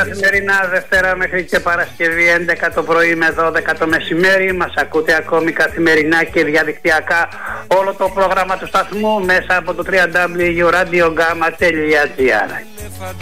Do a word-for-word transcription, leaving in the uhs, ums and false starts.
Καθημερινά Δευτέρα μέχρι και Παρασκευή έντεκα το πρωί με δώδεκα το μεσημέρι. Μας ακούτε ακόμη καθημερινά και διαδικτυακά όλο το πρόγραμμα του σταθμού μέσα από το double-u double-u double-u τελεία radio gama τελεία gr.